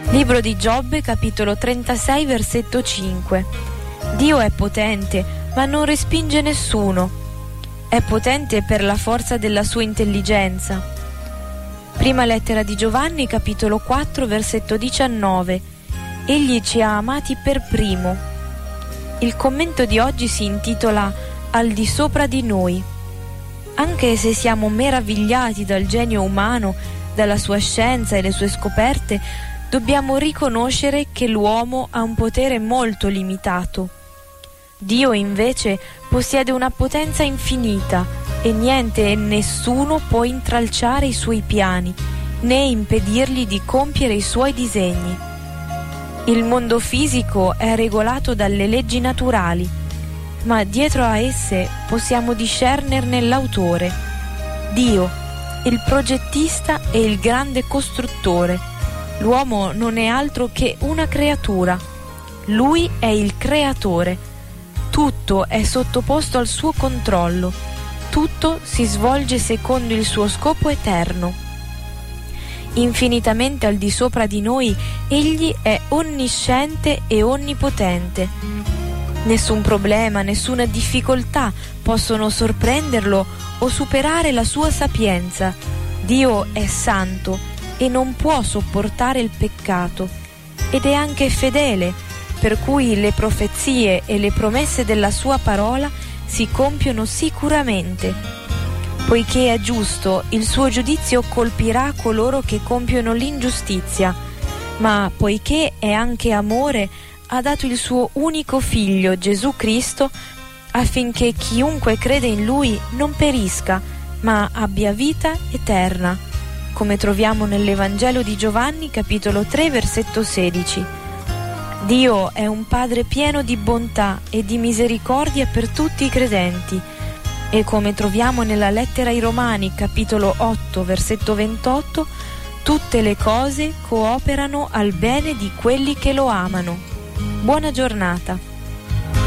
Libro di Giobbe, capitolo 36, versetto 5. Dio è potente, ma non respinge nessuno. È potente per la forza della sua intelligenza. Prima lettera di Giovanni, capitolo 4, versetto 19. Egli ci ha amati per primo. Il commento di oggi si intitola Al di sopra di noi. Anche se siamo meravigliati dal genio umano, dalla sua scienza e le sue scoperte, dobbiamo riconoscere che l'uomo ha un potere molto limitato. Dio invece possiede una potenza infinita e niente e nessuno può intralciare i suoi piani, né impedirgli di compiere i suoi disegni. Il mondo fisico è regolato dalle leggi naturali, ma dietro a esse possiamo discernerne l'autore, Dio, il progettista e il grande costruttore. L'uomo non è altro che una creatura. Lui è il creatore. Tutto è sottoposto al suo controllo. Tutto si svolge secondo il suo scopo eterno. Infinitamente al di sopra di noi, egli è onnisciente e onnipotente. Nessun problema, nessuna difficoltà possono sorprenderlo o superare la sua sapienza. Dio è santo e non può sopportare il peccato, ed è anche fedele, per cui le profezie e le promesse della sua parola si compiono sicuramente. Poiché è giusto, il suo giudizio colpirà coloro che compiono l'ingiustizia, ma poiché è anche amore, ha dato il suo unico figlio, Gesù Cristo, affinché chiunque crede in lui non perisca, ma abbia vita eterna, come troviamo nell'Evangelo di Giovanni, capitolo 3, versetto 16. Dio è un Padre pieno di bontà e di misericordia per tutti i credenti, e come troviamo nella lettera ai Romani, capitolo 8, versetto 28, tutte le cose cooperano al bene di quelli che lo amano. Buona giornata.